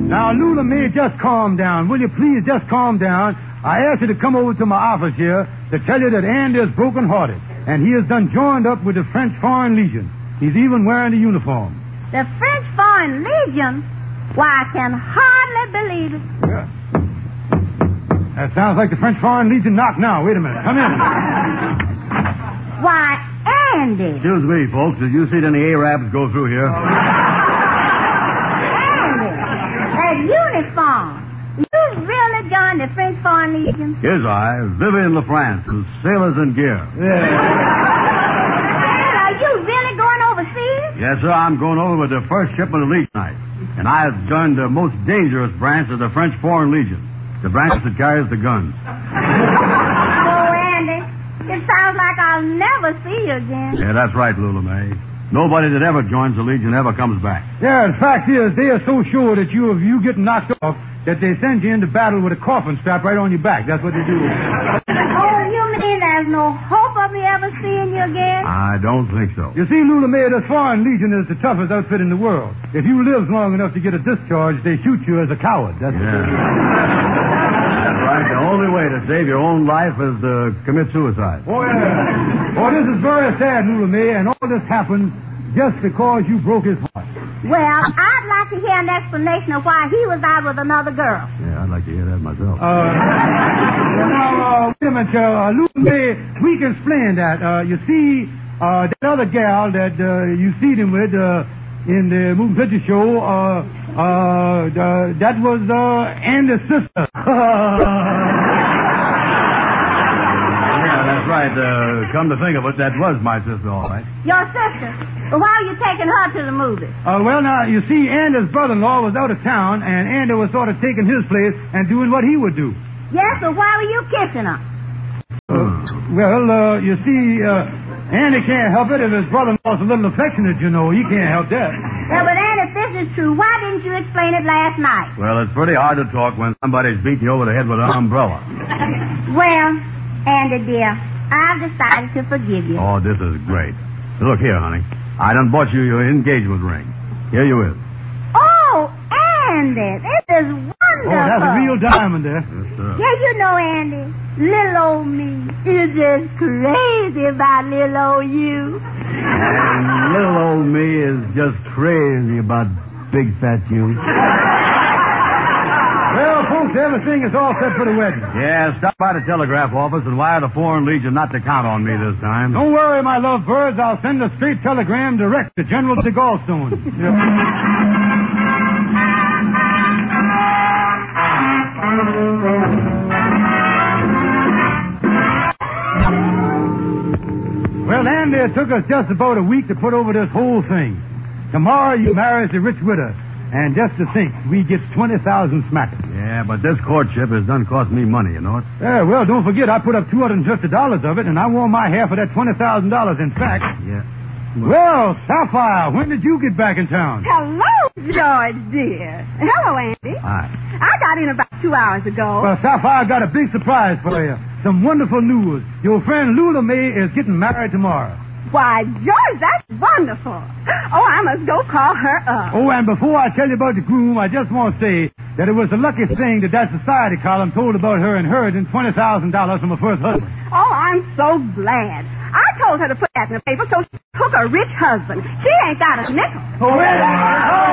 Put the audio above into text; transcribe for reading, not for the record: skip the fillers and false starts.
Now, Lula May, just calm down. Will you please just calm down? I asked you to come over to my office here to tell you that Andy is broken-hearted, and he has done joined up with the French Foreign Legion. He's even wearing the uniform. The French Foreign Legion? Why, I can hardly believe it. Yeah. That sounds like the French Foreign Legion knock now. Wait a minute. Come in. Why, Andy. Excuse me, folks. Did you see any Arabs go through here? Andy, that uniform. You really joined the French Foreign Legion? Yes, I. Vivian LaFrance, who's sailors in gear. Are you really going overseas? Yes, sir. I'm going over with the first shipment of Legion tonight. And I have joined the most dangerous branch of the French Foreign Legion. The branch that carries the guns. Oh, Andy, it sounds like I'll never see you again. Yeah, that's right, Lula May. Nobody that ever joins the Legion ever comes back. Yeah, the fact is, they are so sure that you get knocked off that they send you into battle with a coffin strap right on your back. That's what they do. Oh, you mean there's no hope of me ever seeing you again? I don't think so. You see, Lula May, the Foreign Legion is the toughest outfit in the world. If you live long enough to get a discharge, they shoot you as a coward. That's what they do. That's right. The only way to save your own life is to commit suicide. Oh, yeah. Oh, this is very sad, Lula May, and all this happened just because you broke his heart. Well, I'd like to hear an explanation of why he was out with another girl. Yeah, I'd like to hear that myself. Wait a minute, Lula May, we can explain that. You see, that other gal that you seen him with in the moving picture show, that was Andy's sister. Yeah, that's right. Come to think of it, that was my sister, all right. Your sister? Well, why are you taking her to the movies? Well, now, you see, Andy's brother-in-law was out of town, and Andy was sort of taking his place and doing what he would do. Yes, but why were you kissing her? You see, Andy can't help it if his brother-in-law's a little affectionate, you know. He can't help that. Well, but Andy, if this is true, why didn't you explain it last night? Well, it's pretty hard to talk when somebody's beating you over the head with an umbrella. Well, Andy, dear, I've decided to forgive you. Oh, this is great. Look here, honey. I done bought you your engagement ring. Here you is. Oh, Andy, this is wonderful. Oh, that's a real diamond there. Yes, sir. Yeah, you know, Andy, little old me is just crazy about little old you. And little old me is just crazy about big fat you. Well, folks, everything is all set for the wedding. Yeah, stop by the telegraph office and wire the Foreign Legion not to count on me this time. Don't worry, my love birds. I'll send a straight telegram direct to General de Gallstone. Well, Andy, it took us just about a week to put over this whole thing. Tomorrow you marries the rich widow. And just to think, we get 20,000 smackers. Yeah, but this courtship has done cost me money, you know it? Yeah, well, don't forget, I put up $250 of it, and I won my half of that $20,000 in fact. Yeah. Well, Sapphire, when did you get back in town? Hello, George, dear. Hello, Andy. Hi. I got in about 2 hours ago. Well, Sapphire, I got a big surprise for you. Some wonderful news. Your friend Lula May is getting married tomorrow. Why, George, that's wonderful. Oh, I must go call her up. Oh, and before I tell you about the groom, I just want to say that it was the lucky thing that society column told about her inheriting $20,000 from her first husband. Oh, I'm so glad. I told her to put that in the paper so she took a rich husband. She ain't got a nickel. Oh,